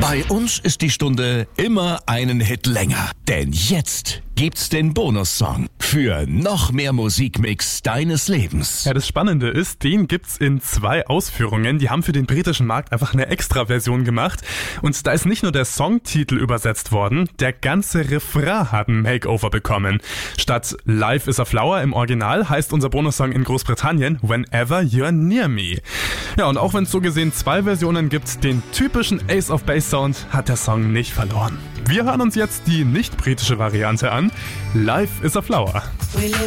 Bei uns ist die Stunde immer einen Hit länger. Denn jetzt gibt's den Bonussong für noch mehr Musikmix deines Lebens. Ja, das Spannende ist, den gibt's in 2 Ausführungen. Die haben für den britischen Markt einfach eine Extra-Version gemacht. Und da ist nicht nur der Songtitel übersetzt worden, der ganze Refrain hat ein Makeover bekommen. Statt Life is a Flower im Original heißt unser Bonussong in Großbritannien Whenever You're Near Me. Ja, und auch wenn es so gesehen 2 Versionen gibt, den typischen Ace of Base Sound hat der Song nicht verloren. Wir hören uns jetzt die nicht britische Variante an. Life is a Flower.